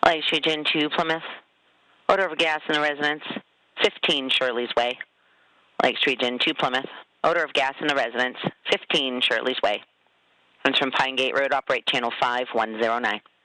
Light Street Inn to Plymouth. Odor of gas in the residence, 15 Shirley's Way. Light Street Inn to Plymouth. Odor of gas in the residence, 15 Shirley's Way. Runs from Pine Gate Road, operate channel 5109.